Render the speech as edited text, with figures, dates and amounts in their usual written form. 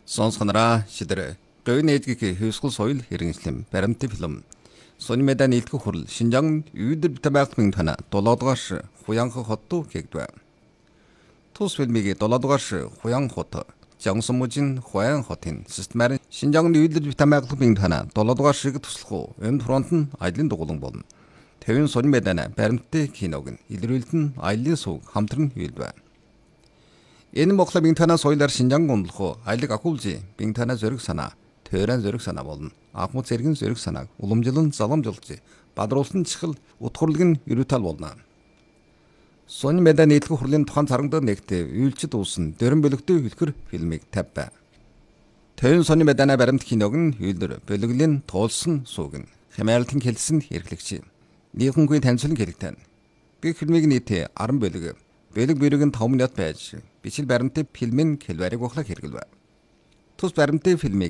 Сонсгонороо шидэр говийн эдгийг хөвсгөл соёл хэрэгжлэм баримтын филм Сони Медан илтгэх хурал Шинжаан үйдэр битэмэгтмэн тана 7-дугаар Хуянхан хотто гэгдвэ. Тус фильмийг 7-дугаар Хуян хот Жангсмужин Хуян хотын системаар Шинжаан үйдэр битэмэгтмэн тана 7-дугаар шиг туслах энэ фронт нь аялын дугуулан болно. Тэвэн Сони Медан баримтын киног нь илрүүлэлт нь аялын сувг хамтран үйлдвэ. Энэ Монголын бинтана соёлоор Шинжаан гомдлох аялаг ахуулжи бинтана зөриг санаа, төрөн зөриг санаа болно. Ахмад зэрэгэн зөриг санааг уламжлан заламжуулж бадруулсан чихэл утгурлаг нь ерөөтал болно. Сони Медан нийтлэг хурлын тухайн царганд нэгт үйлчид uuсан дөрөн бөлөгтэй хөлхөр фильмийг тавьв. Төвөн Сони Медан баримт киног нь үйлдэр бөлөглөлийн туулсан сууг нь хямаалтын хэлсэн хэрэглэгч. Нийгэнгүй танилцуулан хэлэгтэн. Би фильмийг нийт 10 бөлөг. Бэлэг бэрэг нь 5 минут байж бичил баримтын фильмийн хэлбэрийг ухлах хэрэгэлвэ. Тус баримтын фильмийг